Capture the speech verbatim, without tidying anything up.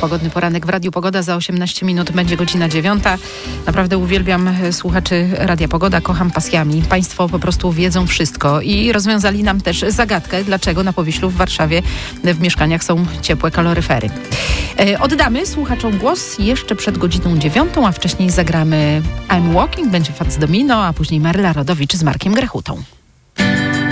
Pogodny poranek w Radiu Pogoda. Za osiemnaście minut będzie godzina dziewiąta. Naprawdę uwielbiam słuchaczy Radia Pogoda, kocham pasjami. Państwo po prostu wiedzą wszystko i rozwiązali nam też zagadkę, dlaczego na Powiślu w Warszawie w mieszkaniach są ciepłe kaloryfery. Oddamy słuchaczom głos jeszcze przed godziną dziewiątą, a wcześniej zagramy I'm Walking, będzie Fats Domino, a później Maryla Rodowicz z Markiem Grechutą.